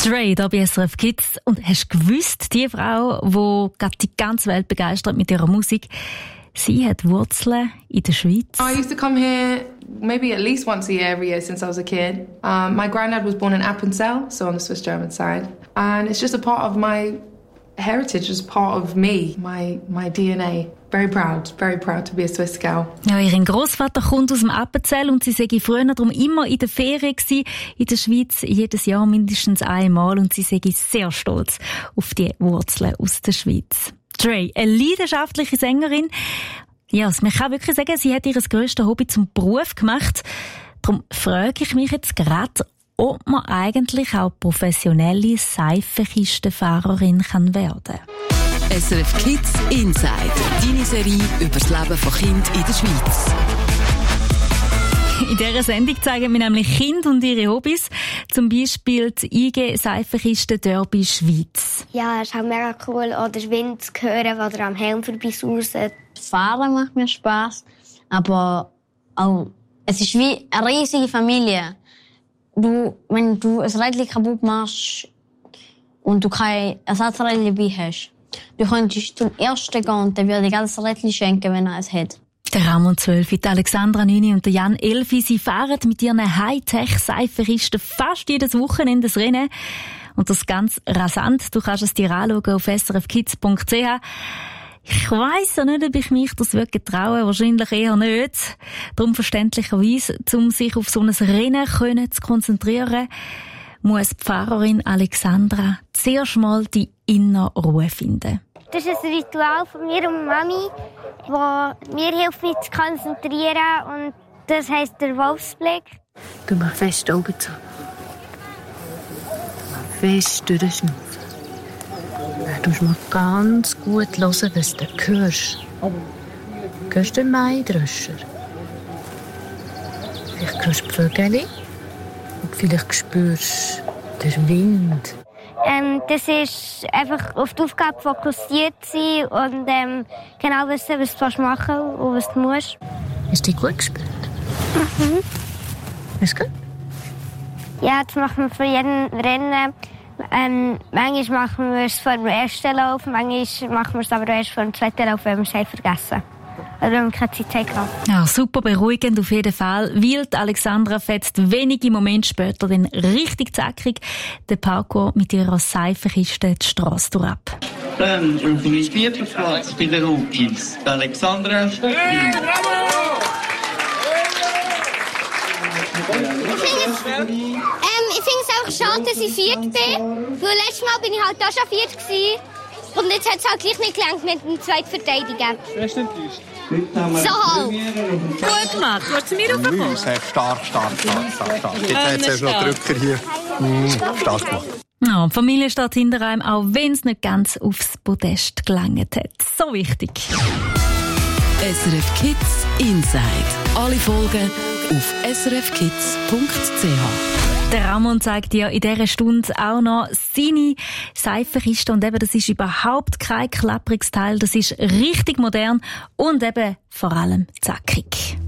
Dre, da bei SRF Kids. Und hast du gewusst, die Frau, die gerade die ganze Welt begeistert mit ihrer Musik, sie hat Wurzeln in der Schweiz? I used to come here maybe at least once a year every year since I was a kid. My granddad was born in Appenzell, so on the Swiss-German side. And it's just a part of my heritage, it's part of me, my DNA. Very proud to be a Swiss girl. Ja, ihr Grossvater kommt aus dem Appenzell und sie sei früher darum immer in der Ferien gewesen, in der Schweiz, jedes Jahr mindestens einmal, und sie sei sehr stolz auf die Wurzeln aus der Schweiz. Dre, eine leidenschaftliche Sängerin. Ja, man kann wirklich sagen, sie hat ihr grösstes Hobby zum Beruf gemacht. Darum frage ich mich jetzt gerade, ob man eigentlich auch professionelle Seifenkistenfahrerin werden kann. SRF Kids Inside, deine Serie über das Leben von Kindern in der Schweiz. In dieser Sendung zeigen wir nämlich Kinder und ihre Hobbys. Zum Beispiel die IG Seifenkisten Derby Schweiz. Ja, es ist auch mega cool, oder den Wind zu hören, oder am Helm vorbeisausen. Fahren macht mir Spass, aber auch, es ist wie eine riesige Familie. Wenn du ein Rädchen kaputt machst und du kein Ersatzrädchen dabei hast, du könntest zum Ersten gehen und der würde dir das Rädchen schenken, wenn er es hat. Der Ramon 12, die Alexandra 9 und der Jan 11, sie fahren mit ihren Hightech-Seifenkisten fast jedes Wochenende das Rennen. Und das ganz rasant. Du kannst es dir anschauen auf srfkids.ch. Ich weiss ja nicht, ob ich mich das wirklich traue. Wahrscheinlich eher nicht. Darum verständlicherweise, um sich auf so ein Rennen zu konzentrieren, muss die Fahrerin Alexandra zuerst mal die innere Ruhe finden. Das ist ein Ritual von mir und Mami, das mir hilft, mich zu konzentrieren. Und das heisst der Wolfsblick. Du machst fest die Augen zu. Fest durchschnaufen. Du musst mal ganz gut hören, was du hörst. Hörst du den Maidröscher? Vielleicht hörst du die Vögel. Und vielleicht spürst du den Wind. Das ist einfach auf die Aufgabe fokussiert sein und genau wissen, was du machen willst und was du musst. Hast du dich gut gespürt? Mhm. Ist gut? Ja, das machen wir für jeden Rennen. Manchmal machen wir es vor dem ersten Lauf, manchmal machen wir es aber erst vor dem zweiten Lauf, wenn wir es vergessen. Oder wenn wir keine Zeit haben. Ja, super beruhigend auf jeden Fall. Weil Alexandra fetzt wenige Momente später dann richtig zackig den Parkour mit ihrer Seifenkiste die Strasse durch ab. Dann auf dem 4. Platz bei den Rookies. Alexandra. Hey, bravo! Ich finde es auch schade, dass ich 4. bin. Weil letztes Mal bin ich halt auch schon 4. gewesen. Und jetzt hat es halt gleich nicht gelangt mit dem zweiten Verteidiger. Bist du enttäuscht? So halt. Gut gemacht. Du hast zu mir raufgekommen. Stark. Jetzt hast du noch Drücker hier. Stark gemacht. Ja, die Familie steht hinter einem, auch wenn es nicht ganz aufs Podest gelangt hat. So wichtig. SRF Kids Inside. Alle Folgen auf srfkids.ch. Der Ramon zeigt ja in dieser Stunde auch noch seine Seifenkiste. Und eben, das ist überhaupt kein klappriges Teil. Das ist richtig modern und eben vor allem zackig.